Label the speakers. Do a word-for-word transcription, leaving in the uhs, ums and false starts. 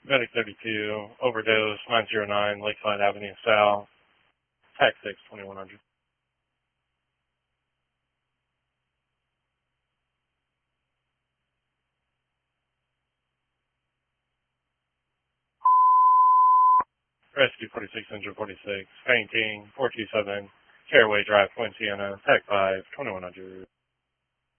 Speaker 1: Medic thirty-two, overdose, nine zero nine, Lakeside Avenue South, Tac six, twenty-one hundred. Rescue forty-six, Engine forty-six, fainting, four two seven, Caraway Drive, Point Siena, Tac five, twenty-one hundred.